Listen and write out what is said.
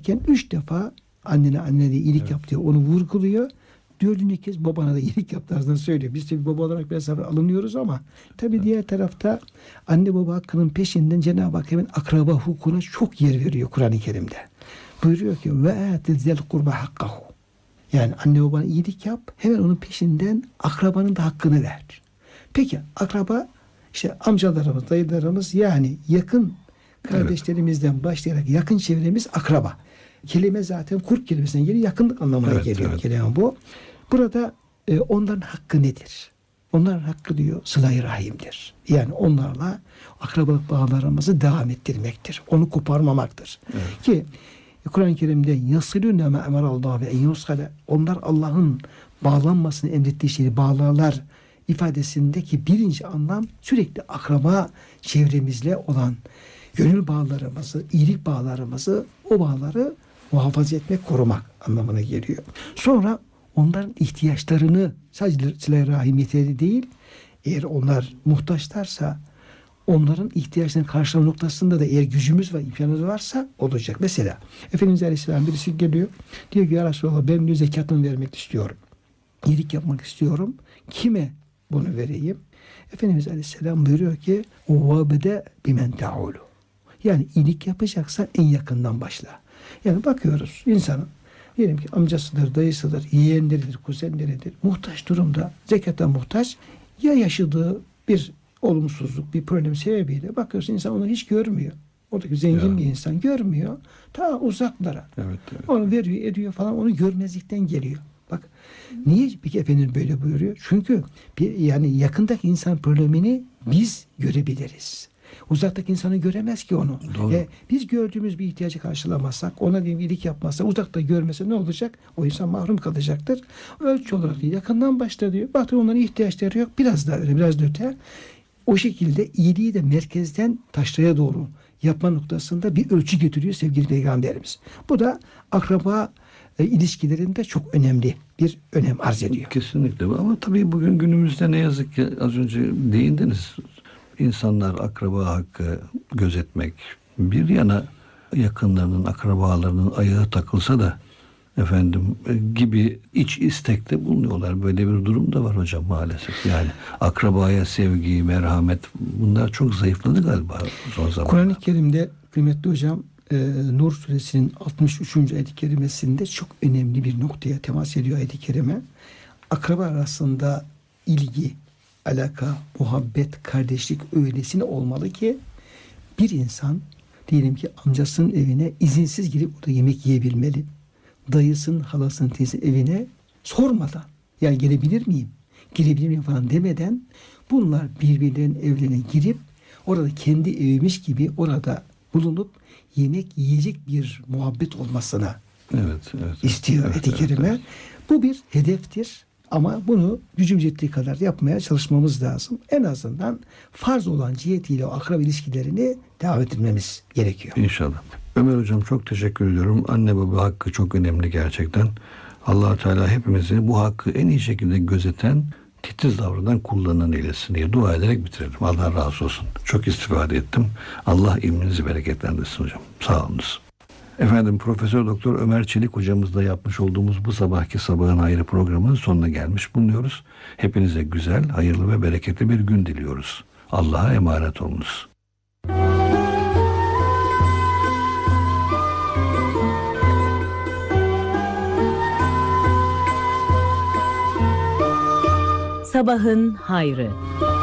yaparken 3 defa annene iyilik yap diyor. Onu vurguluyor. 4. kez babana da iyilik yap tarzında söylüyor. Biz de baba olarak biraz alınıyoruz ama tabii diğer tarafta anne baba hakkının peşinden Cenab-ı Hak hemen akraba hukukuna çok yer veriyor Kur'an-ı Kerim'de. Buyuruyor ki ve atizel kurba hakkahu. Yani anne babana iyilik yap, hemen onun peşinden akrabanın da hakkını ver. Peki akraba işte amcalarımız, dayılarımız, yani yakın kardeşlerimizden başlayarak yakın çevremiz akraba. Kelime zaten kurb kelimesinden geliyor, yakınlık anlamına geliyor kelime bu. Burada onların hakkı nedir? Onların hakkı diyor sıla-i rahimdir. Yani onlarla akrabalık bağlarımızı devam ettirmektir. Onu koparmamaktır. Ki Kur'an-ı Kerim'de yasilûne me emerallahu ve en yuskale, onlar Allah'ın bağlanmasını emrettiği şeyi bağlarlar ifadesindeki birinci anlam sürekli akraba çevremizle olan gönül bağlarımızı, iyilik bağlarımızı, o bağları muhafaza etmek, korumak anlamına geliyor. Sonra onların ihtiyaçlarını sadece sıla-i rahim yeterli değil, eğer onlar muhtaçlarsa onların ihtiyaçlarını karşılama noktasında da eğer gücümüz ve imkanımız varsa olacak. Mesela Efendimiz Aleyhisselam birisi geliyor. Diyor ki ya Resulallah, ben diyor zekatımı vermek istiyorum. İyilik yapmak istiyorum. Kime bunu vereyim? Efendimiz Aleyhisselam buyuruyor ki وَابْدَ بِمَنْ تَعُولُ. Yani iyilik yapacaksan en yakından başla. Yani bakıyoruz insanın, diyelim ki amcasıdır, dayısıdır, yeğenleridir, kuzenleridir, muhtaç durumda, zekata muhtaç, ya yaşadığı bir olumsuzluk, bir problem sebebiyle bakıyorsun insan onu hiç görmüyor. Oradaki zengin bir insan görmüyor. Ta uzaklara. Evet. Onu veriyor, ediyor falan, onu görmezlikten geliyor. Bak niye peki Efendimiz böyle buyuruyor? Çünkü yani yakındaki insan problemini biz görebiliriz. Uzaktaki insanı göremez ki onu. Biz gördüğümüz bir ihtiyacı karşılamazsak, ona diyelim iyilik yapmazsa, uzakta görmese ne olacak? O insan mahrum kalacaktır. Ölçü olarak değil, yakından başla diyor. Bakın onların ihtiyaçları yok. Biraz daha öyle, biraz da öte. O şekilde iyiliği de merkezden taşraya doğru yapma noktasında bir ölçü getiriyor sevgili Peygamberimiz. Bu da akraba ilişkilerinde çok önemli bir önem arz ediyor. Kesinlikle. Ama tabii bugün günümüzde ne yazık ki az önce değindiniz. İnsanlar akraba hakkı gözetmek bir yana, yakınlarının, akrabalarının ayağı takılsa da gibi iç istekte bulunuyorlar. Böyle bir durum da var hocam maalesef. Yani akrabaya sevgi, merhamet, bunlar çok zayıfladı galiba son zamanlarda. Kur'an-ı Kerim'de kıymetli hocam Nur suresinin 63. ayet-i kerimesinde çok önemli bir noktaya temas ediyor ayet-i kerime. Akraba arasında ilgi, alaka, muhabbet, kardeşlik öylesine olmalı ki bir insan diyelim ki amcasının evine izinsiz girip orada yemek yiyebilmeli. Dayısının, halasının, teyzesinin evine sormadan, yani gelebilir miyim, girebilir miyim falan demeden bunlar birbirlerinin evlerine girip orada kendi eviymiş gibi orada bulunup yemek yiyecek bir muhabbet olmasına istiyor ayet-i kerime. Bu bir hedeftir. Ama bunu gücümüz yettiği kadar yapmaya çalışmamız lazım. En azından farz olan cihetiyle o akraba ilişkilerini devam ettirmemiz gerekiyor. İnşallah. Ömer hocam çok teşekkür ediyorum. Anne baba hakkı çok önemli gerçekten. Allah Teala hepimizi bu hakkı en iyi şekilde gözeten, titiz davranan, kullanan eylesin diye dua ederek bitirelim. Allah razı olsun. Çok istifade ettim. Allah ilminizi bereketlendirsin hocam. Sağ olunuz. Efendim Profesör Doktor Ömer Çelik hocamızla yapmış olduğumuz bu sabahki Sabahın Hayrı programının sonuna gelmiş bulunuyoruz. Hepinize güzel, hayırlı ve bereketli bir gün diliyoruz. Allah'a emanet olunuz. Sabahın Hayrı.